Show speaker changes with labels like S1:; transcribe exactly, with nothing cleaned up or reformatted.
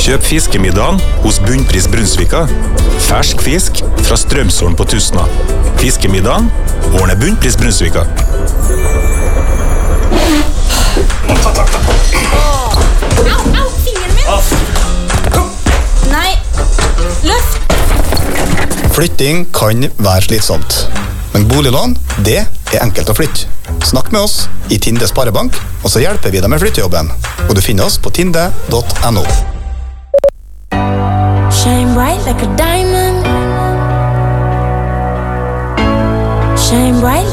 S1: Kjøp fiskemiddagen hos Bunnpris Brunsvika. Fersk fisk fra Strømsålen på Tusna. Fiskemiddagen ordner Bunnpris Brunsvika.
S2: Au, au, fingeren min! Nei, løft!
S3: Flytting kan være slitsomt, men boliglån, det er enkelt å flytte. Snakk med oss i Tinde Sparebank, og så hjelper vi deg med flyttejobben. Og du finner oss på tinde punktum no.
S2: Shine bright like a diamond. Shine bright